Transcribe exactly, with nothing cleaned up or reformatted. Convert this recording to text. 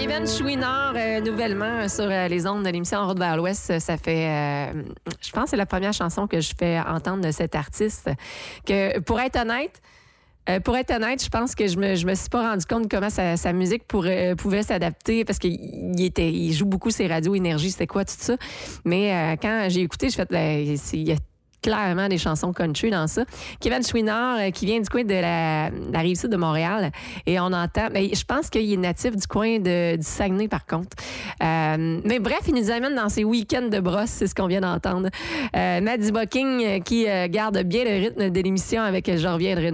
Kevin Chouinard, euh, nouvellement sur euh, les ondes de l'émission En route vers l'Ouest, ça fait, euh, je pense que c'est la première chanson que je fais entendre de cet artiste. Que, pour être honnête, euh, pour être honnête, je pense que je me, je me suis pas rendu compte comment sa, sa musique pourrait, pouvait s'adapter parce qu'il était, il joue beaucoup ses radios énergie, c'était quoi tout ça. Mais euh, quand j'ai écouté, je fais, ben, il y a clairement des chansons country dans ça. Kevin Chouinard, euh, qui vient du coin de la, la Rive-Sud de Montréal. Et on entend... Mais je pense qu'il est natif du coin de, du Saguenay, par contre. Euh, mais bref, il nous amène dans ses week-ends de brosse, c'est ce qu'on vient d'entendre. Euh, Maddie Bucking, qui euh, garde bien le rythme de l'émission avec « Je reviendrai demain ».